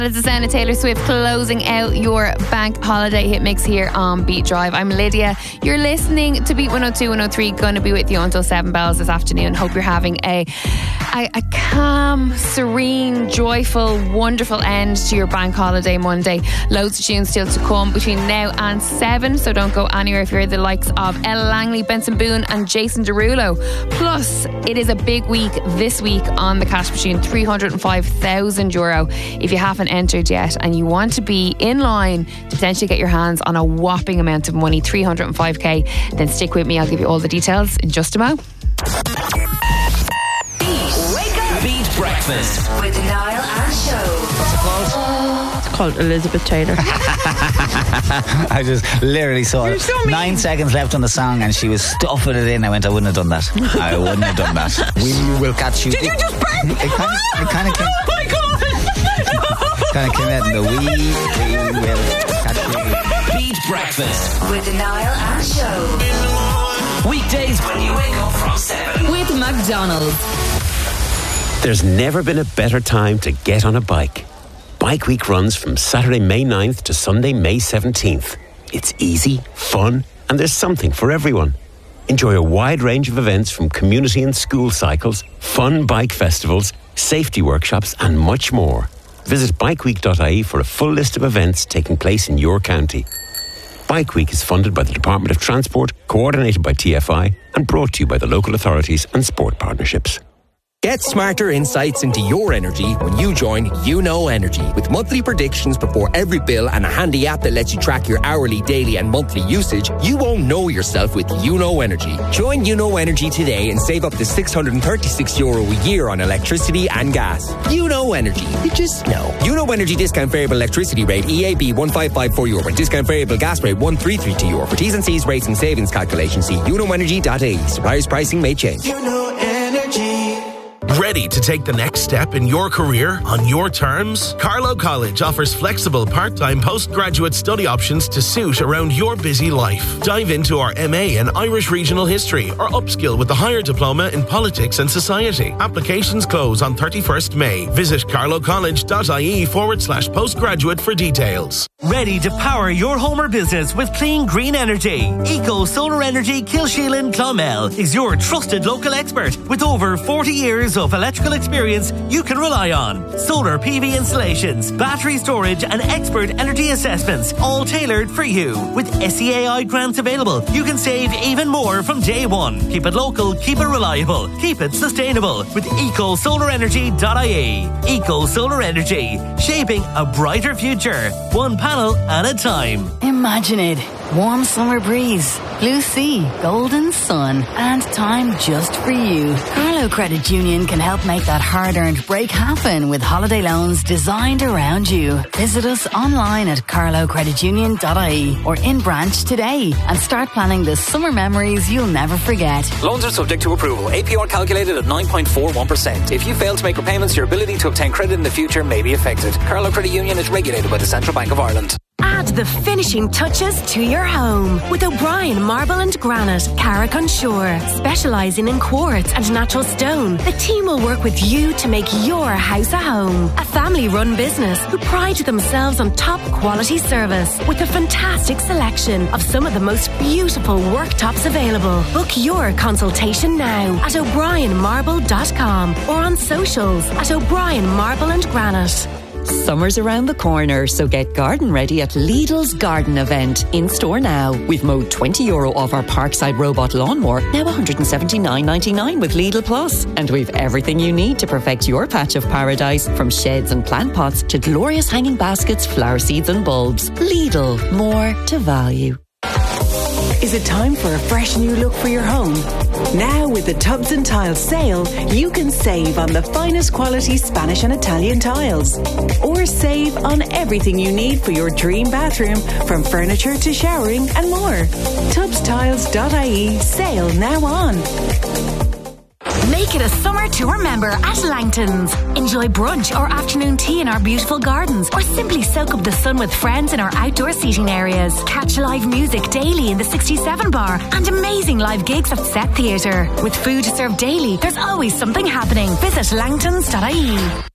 It's the sound of Taylor Swift closing out your bank holiday hit mix here on Beat Drive. I'm Lydia. You're listening to Beat 102, 103. Going to be with you until 7 bells this afternoon. Hope you're having a calm, serene, joyful, wonderful end to your bank holiday Monday. Loads of tunes still to come between now and 7, so don't go anywhere if you're the likes of Ella Langley, Benson Boone and Jason Derulo. Plus, it is a big week this week on the cash machine, €305,000. If you haven't entered yet and you want to be in line to potentially get your hands on a whopping amount of money, 305k, then stick with me. I'll give you all the details in just a mo. Beat Breakfast with Niall and Show. It's called Elizabeth Taylor. I just literally saw it. So 9 seconds left on the song and she was stuffing it in. I went, I wouldn't have done that. I wouldn't have done that. We will catch you. Did you just break? It kind of came. Oh my God! Kind of came out in the we will catch you. Beat Breakfast with Niall and Show. Weekdays when you wake up from 7 with McDonald's. There's never been a better time to get on a bike. Bike Week runs from Saturday, May 9th to Sunday, May 17th. It's easy, fun, and there's something for everyone. Enjoy a wide range of events from community and school cycles, fun bike festivals, safety workshops, and much more. Visit bikeweek.ie for a full list of events taking place in your county. Bike Week is funded by the Department of Transport, coordinated by TFI, and brought to you by the local authorities and sport partnerships. Get smarter insights into your energy when you join YouKnow Energy. With monthly predictions before every bill and a handy app that lets you track your hourly, daily and monthly usage, you won't know yourself with YouKnow Energy. Join YouKnow Energy today and save up to €636 a year on electricity and gas. YouKnow Energy. You just know. YouKnow Energy discount variable electricity rate EAB €1554 and discount variable gas rate €1332. For T's and C's rates and savings calculations, see youknowenergy.ie. Suppliers pricing may change. YouKnow Energy. Ready to take the next step in your career on your terms? Carlow College offers flexible part-time postgraduate study options to suit around your busy life. Dive into our MA in Irish Regional History or upskill with the higher diploma in Politics and Society. Applications close on 31st May. Visit carlowcollege.ie/postgraduate for details. Ready to power your home or business with clean green energy? Eco Solar Energy Kilsheelan Clonmel is your trusted local expert with over 40 years of electrical experience you can rely on. Solar PV installations, battery storage and expert energy assessments, all tailored for you. With SEAI grants available, you can save even more from day one. Keep it local, keep it reliable, keep it sustainable with ecosolarenergy.ie. Eco Solar Energy, shaping a brighter future, one panel at a time. Imagine it. Warm summer breeze, blue sea, golden sun, and time just for you. Carlow Credit Union can help make that hard-earned break happen with holiday loans designed around you. Visit us online at carlowcreditunion.ie or in branch today and start planning the summer memories you'll never forget. Loans are subject to approval. APR calculated at 9.41%. If you fail to make repayments, your ability to obtain credit in the future may be affected. Carlow Credit Union is regulated by the Central Bank of Ireland. Add the finishing touches to your home with O'Brien Marble and Granite, Carrick-on-Shore. Specialising in quartz and natural stone, the team will work with you to make your house a home. A family-run business who pride themselves on top quality service with a fantastic selection of some of the most beautiful worktops available. Book your consultation now at o'brienmarble.com or on socials at O'Brien Marble and Granite. Summer's around the corner, so get garden ready at Lidl's Garden Event. In store now. We've mowed €20 off our Parkside Robot Lawnmower, now $179.99 with Lidl Plus. And we've everything you need to perfect your patch of paradise, from sheds and plant pots to glorious hanging baskets, flower seeds and bulbs. Lidl, more to value. Is it time for a fresh new look for your home? Now with the Tubs and Tiles sale, you can save on the finest quality Spanish and Italian tiles. Or save on everything you need for your dream bathroom, from furniture to showering and more. Tubstiles.ie, sale now on. Make it a summer to remember at Langton's. Enjoy brunch or afternoon tea in our beautiful gardens, or simply soak up the sun with friends in our outdoor seating areas. Catch live music daily in the 67 bar and amazing live gigs at Set Theatre. With food served daily, there's always something happening. Visit langtons.ie.